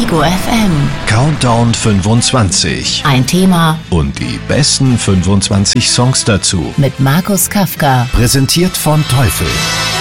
Ego FM. Countdown 25. Ein Thema Und die besten 25 Songs dazu. mit Markus Kafka. Präsentiert von Teufel.